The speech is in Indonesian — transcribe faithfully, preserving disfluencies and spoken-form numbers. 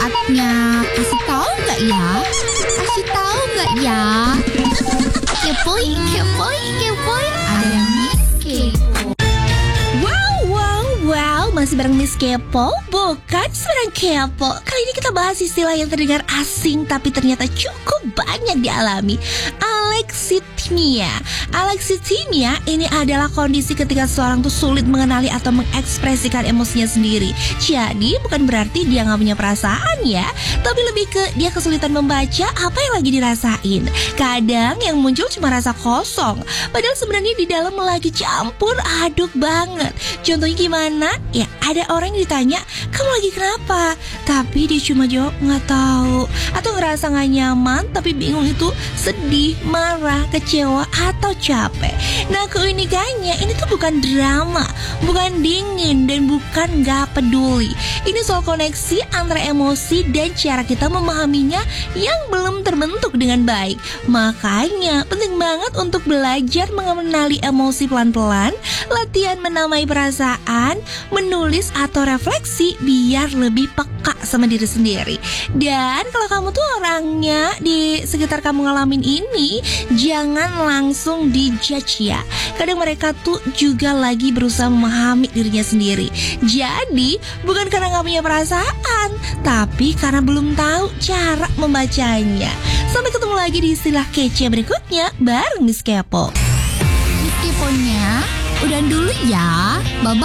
saatnya kasih tahu nggak ya? Kasih tahu nggak ya? Kepoin, kepoin, kepoin. Ada Miss Kepo. Wow, wow, wow. Masih bareng Miss Kepo, bukan seorang kepo. Kali ini kita bahas istilah yang terdengar asing tapi ternyata cukup banyak dialami. Alexithymia. Alexithymia ini adalah kondisi ketika seseorang tuh sulit mengenali atau mengekspresikan emosinya sendiri. Jadi bukan berarti dia nggak punya perasaan ya, tapi lebih ke dia kesulitan membaca apa yang lagi dirasain. Kadang yang muncul cuma rasa kosong, padahal sebenarnya di dalam lagi campur aduk banget. Contohnya gimana? Ya ada orang yang ditanya, kamu lagi kenapa? Tapi dia cuma jawab nggak tahu, atau ngerasa nggak nyaman tapi bingung itu sedih, marah, kecewa atau capek. Nah keunikannya ini tuh bukan drama, bukan dingin dan bukan nggak peduli. Ini soal koneksi antara emosi dan cara kita memahaminya yang belum terbentuk dengan baik. Makanya penting banget untuk belajar mengenali emosi pelan-pelan, latihan menamai perasaan, menulis atau refleksi biar lebih peka sama diri sendiri. Dan kalau kamu tuh orangnya di sekitar kamu ngalamin ini, jangan langsung dijudge ya. Kadang mereka tuh juga lagi berusaha memahami dirinya sendiri. Jadi bukan karena gak punya perasaan, tapi karena belum tahu cara membacanya. Sampai ketemu lagi di istilah kece berikutnya bareng Miss Kepo. Miss Keponya, udah dulu ya. Bye-bye.